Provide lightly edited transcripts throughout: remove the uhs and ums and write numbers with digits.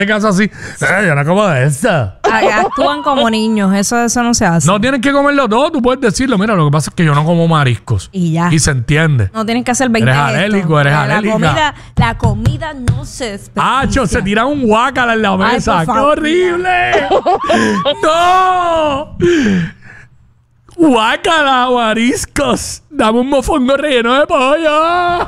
Te casa así. Yo no como de esta. Actúan como niños. Eso no se hace. No tienes que comerlo todo. Tú puedes decirlo. Mira, lo que pasa es que yo no como mariscos. Y ya. Y se entiende. No tienes que hacer 20 Eres alérgico, eres alérgica. La comida no se desperdicia. ¡Acho! Se tira un guácala en la mesa. Ay, por ¡Qué favor. horrible! ¡No! ¡Guácala, mariscos! ¡Dame un mofongo relleno de pollo!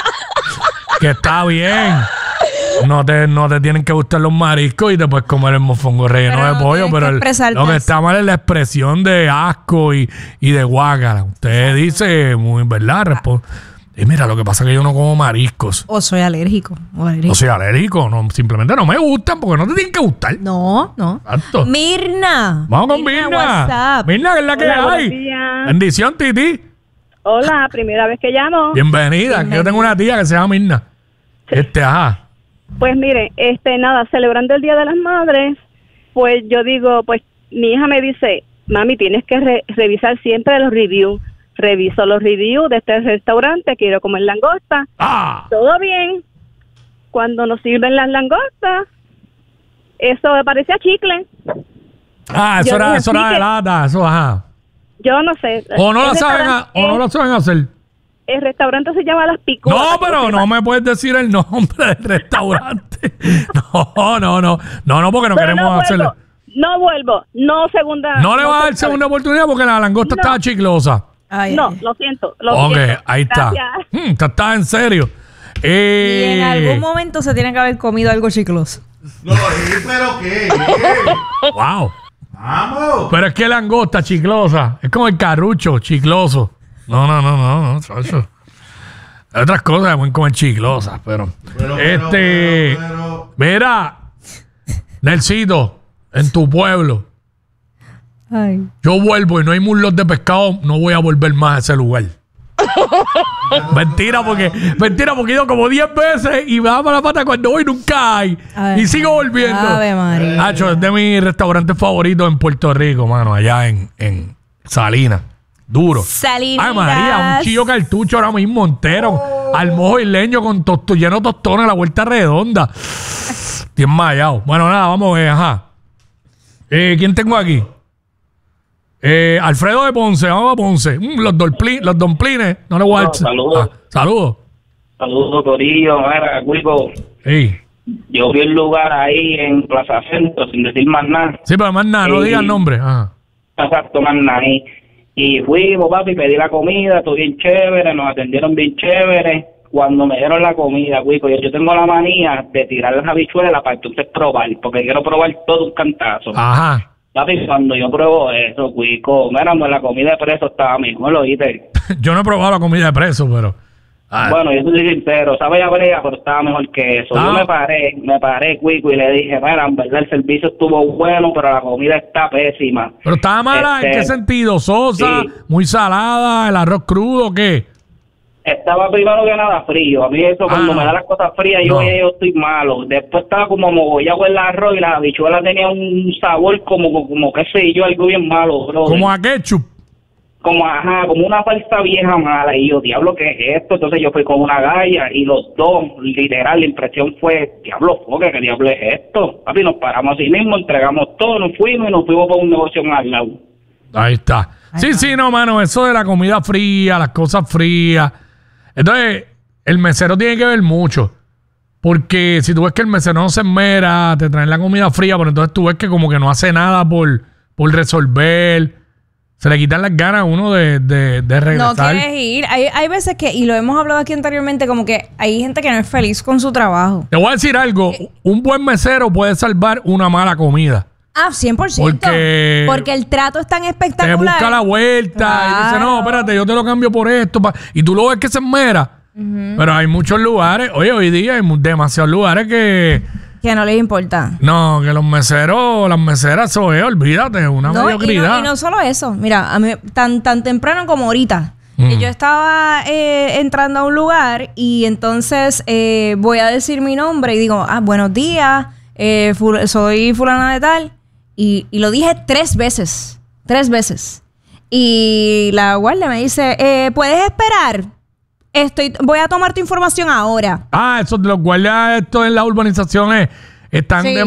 Que está bien. No te tienen que gustar los mariscos y te puedes comer el mofongo relleno Pero de no pollo, tienes pero que expresarte lo que así. está mal es la expresión de asco y de guácala. Usted dice, muy verdad, y mira, lo que pasa es que yo no como mariscos. O soy alérgico. No soy alérgico, no, simplemente no me gustan porque no te tienen que gustar. No. Exacto. Mirna. Vamos con Mirna. WhatsApp. Mirna, ¿qué es la que Hola, hay? buenos días. Bendición, Titi. Hola, primera vez que llamo. Bienvenida. Que yo tengo una tía que se llama Mirna. Ajá. Pues mire, nada, celebrando el Día de las Madres, pues yo digo, pues mi hija me dice, mami, tienes que revisar siempre los reviews. Reviso los reviews de este restaurante, quiero comer langosta. ¡Ah! Todo bien. Cuando nos sirven las langostas, eso me parecía chicle. Ah, eso Yo era dije, sí de que- lata, eso, ajá. Yo no sé. O no El la saben hacer. El restaurante se llama Las Picotas. No, pero no me puedes decir el nombre del restaurante. No, porque no Pero queremos hacerle. No vuelvo. No segunda. No le va a dar tercera segunda oportunidad porque la langosta No. estaba chiclosa. Ay, No, ay. lo siento. Ok, siento. ahí está. Gracias. Está en serio. Y en algún momento se tiene que haber comido algo chicloso. No, pero ¿qué? Wow. ¡Vamos! Pero es que langosta chiclosa. Es como el carrucho chicloso. No, chacho. Hay otras cosas que pueden comer chiclosas, pero. Pero. Mira, Nelsito, en tu pueblo, Ay. yo vuelvo y no hay muslos de pescado, no voy a volver más a ese lugar. Mentira, porque he ido como 10 veces y me da para la pata cuando voy nunca hay. Ay, Y sigo volviendo. Ave María. Nacho, es de mis restaurantes favoritos en Puerto Rico, mano, allá en Salinas. Duro. Salinitas. Ay, María, un chillo cartucho ahora mismo entero. Al mojo isleño con lleno de tostones, la vuelta redonda. Estoy enmayado. Bueno, nada, vamos a ver, ajá. ¿Quién tengo aquí? Alfredo de Ponce, vamos a Ponce. Los domplines, no le voy a dar. Saludos. Saludos. Saludos, Corillo. Mira, Cuico, Sí. yo vi el lugar ahí en Plaza Centro, sin decir más nada. Sí, pero más nada, no digan nombre. Ajá. Exacto, más nada. Y fuimos, papi, pedí la comida, todo bien chévere, nos atendieron bien chévere. Cuando me dieron la comida, Cuico, yo tengo la manía de tirar las habichuelas para entonces probar, porque quiero probar todo un cantazo. Ajá. Papi, cuando yo pruebo eso, Cuico, mira, la comida de preso estaba mejor, lo oíste. Yo no he probado la comida de preso, pero. Bueno, yo soy sincero, sabe a brea, pero estaba mejor que eso. Ah. Yo me paré, Cuico, y le dije, mira, en verdad el servicio estuvo bueno, pero la comida está pésima. Pero estaba mala, ¿en qué sentido? ¿Sosa? Sí. ¿Muy salada? ¿El arroz crudo? ¿Qué? Estaba primero que nada frío. A mí eso, cuando me da las cosas frías, yo estoy malo. Después estaba como mogollado el arroz y la habichuela tenía un sabor como qué sé yo, algo bien malo, bro. Como a ketchup. Como una salsa vieja mala. Y yo, diablo, ¿qué es esto? Entonces yo fui con una galla y los dos, literal, la impresión fue, diablo, ¿qué diablo es esto? Papi, nos paramos así mismo, entregamos todo, nos fuimos para un negocio más al lado. Ahí está. Sí, no, mano, eso de la comida fría, las cosas frías. Entonces, el mesero tiene que ver mucho. Porque si tú ves que el mesero no se esmera, te traen la comida fría, pero entonces tú ves que como que no hace nada por resolver. Se le quitan las ganas a uno de regresar. No quieres ir. Hay veces que, y lo hemos hablado aquí anteriormente, como que hay gente que no es feliz con su trabajo. Te voy a decir algo. Un buen mesero puede salvar una mala comida. Ah, 100%. Porque el trato es tan Te espectacular. busca la vuelta y dice, no, espérate, yo te lo cambio por esto. Y tú lo ves que se esmera. Pero hay muchos lugares, oye, hoy día hay demasiados lugares que no les importa. no, que los meseros, las meseras, eso es, olvídate, una mediocridad. Y no solo eso. Mira, a mí, tan temprano como ahorita. Yo estaba entrando a un lugar y entonces voy a decir mi nombre y digo, buenos días, soy fulana de tal. Y lo dije 3 veces. 3 veces. Y la guardia me dice, ¿puedes esperar? Voy a tomar tu información ahora. Eso de los guardias, esto en las urbanizaciones, están Sí.